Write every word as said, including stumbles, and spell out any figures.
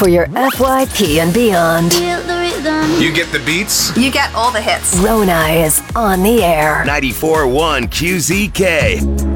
for your F Y P and beyond. You get the beats. You get all the hits. Roni is on the air. ninety-four point one Q Z K.